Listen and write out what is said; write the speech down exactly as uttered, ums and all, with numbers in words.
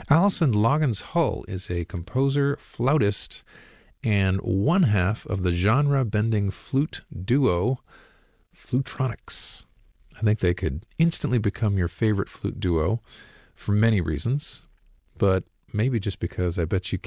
Allison Loggins Hull is a composer, flautist, and one half of the genre-bending flute duo Flutronix. I think they could instantly become your favorite flute duo for many reasons, but maybe just because I bet you